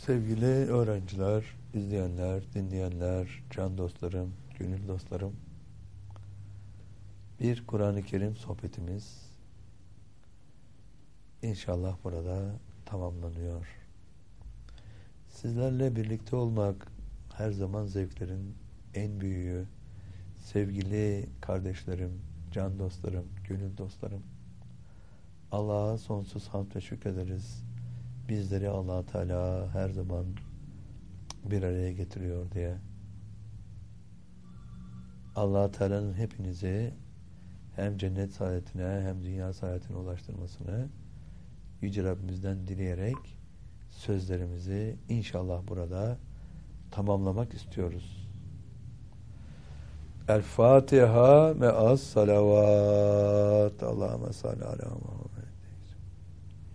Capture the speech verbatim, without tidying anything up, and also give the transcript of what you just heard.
Sevgili öğrenciler, izleyenler, dinleyenler, can dostlarım, gönül dostlarım, bir Kur'an-ı Kerim sohbetimiz inşallah burada tamamlanıyor. Sizlerle birlikte olmak her zaman zevklerin en büyüğü. Sevgili kardeşlerim, can dostlarım, gönül dostlarım, Allah'a sonsuz hamd ve şükrederiz. Bizleri Allah Teala her zaman bir araya getiriyor diye. Allah Teala'nın hepinizi hem cennet saadetine hem dünya saadetine ulaştırmasını Yüce Rabbimizden dileyerek sözlerimizi inşallah burada tamamlamak istiyoruz. El Fatiha me'as salavat. Allahümme salli ala Muhammed.